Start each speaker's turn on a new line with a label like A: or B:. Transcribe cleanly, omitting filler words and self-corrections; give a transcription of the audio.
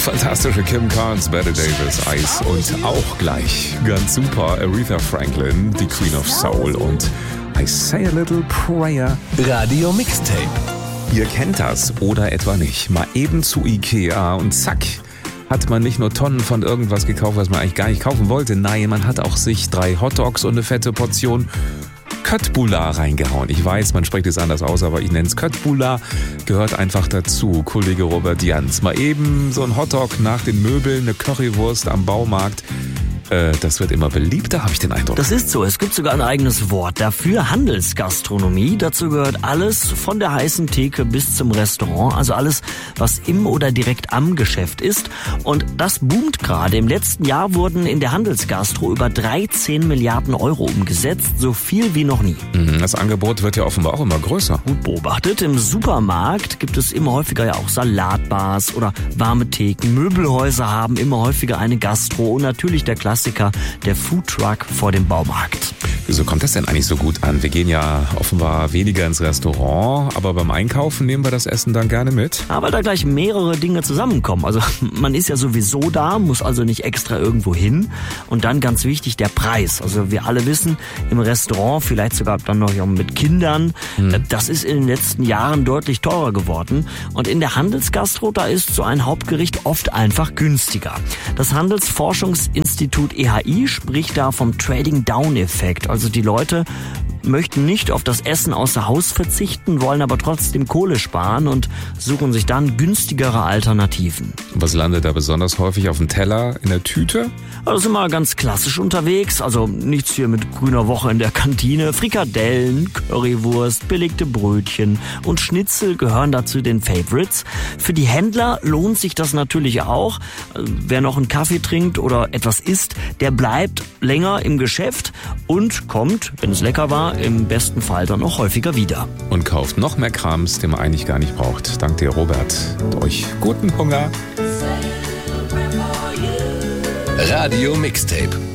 A: fantastische Kim Carnes, Bette Davis, Ice und auch gleich ganz super Aretha Franklin, die Queen of Soul und I Say a Little Prayer.
B: Radio Mixtape.
A: Ihr kennt das oder etwa nicht. Mal eben zu Ikea und zack, hat man nicht nur Tonnen von irgendwas gekauft, was man eigentlich gar nicht kaufen wollte. Nein, man hat auch sich 3 Hotdogs und eine fette Portion Köttbullar reingehauen. Ich weiß, man spricht es anders aus, aber ich nenne es Köttbullar. Gehört einfach dazu. Kollege Robert Jans. Mal eben so ein Hotdog nach den Möbeln, eine Currywurst am Baumarkt. Das wird immer beliebter, habe ich den Eindruck.
C: Das ist so. Es gibt sogar ein eigenes Wort dafür. Handelsgastronomie. Dazu gehört alles von der heißen Theke bis zum Restaurant. Also alles, was im oder direkt am Geschäft ist. Und das boomt gerade. Im letzten Jahr wurden in der Handelsgastro über 13 Milliarden Euro umgesetzt. So viel wie noch nie.
A: Das Angebot wird ja offenbar auch immer größer.
C: Gut beobachtet. Im Supermarkt gibt es immer häufiger ja auch Salatbars oder warme Theken. Möbelhäuser haben immer häufiger eine Gastro. Und natürlich der Klassiker, der Foodtruck vor dem Baumarkt.
A: Wieso kommt das denn eigentlich so gut an? Wir gehen ja offenbar weniger ins Restaurant, aber beim Einkaufen nehmen wir das Essen dann gerne mit.
C: Aber da gleich mehrere Dinge zusammenkommen. Also man ist ja sowieso da, muss also nicht extra irgendwo hin. Und dann ganz wichtig, der Preis. Also wir alle wissen, im Restaurant, vielleicht sogar dann noch mit Kindern, das ist in den letzten Jahren deutlich teurer geworden. Und in der Handelsgastro, da ist so ein Hauptgericht oft einfach günstiger. Das Handelsforschungsinstitut EHI spricht da vom Trading-Down-Effekt. Also die Leute möchten nicht auf das Essen außer Haus verzichten, wollen aber trotzdem Kohle sparen und suchen sich dann günstigere Alternativen.
A: Was landet da besonders häufig auf dem Teller, in der Tüte?
C: Also sind wir ganz klassisch unterwegs, also nichts hier mit grüner Woche in der Kantine. Frikadellen, Currywurst, belegte Brötchen und Schnitzel gehören dazu den Favorites. Für die Händler lohnt sich das natürlich auch. Wer noch einen Kaffee trinkt oder etwas isst, der bleibt länger im Geschäft und kommt, wenn es lecker war, im besten Fall dann noch häufiger wieder.
A: Und kauft noch mehr Krams, den man eigentlich gar nicht braucht. Dank dir, Robert. Und euch guten Hunger.
B: Radio Mixtape.